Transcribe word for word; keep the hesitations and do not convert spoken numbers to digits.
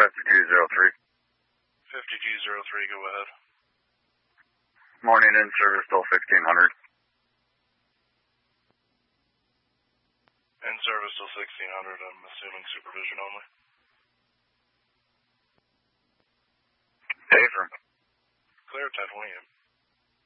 fifty-two zero three. fifty-two zero three, go ahead. Morning in service till sixteen hundred. In service till sixteen hundred, I'm assuming supervision only. Affirm. Clear, ten twenty.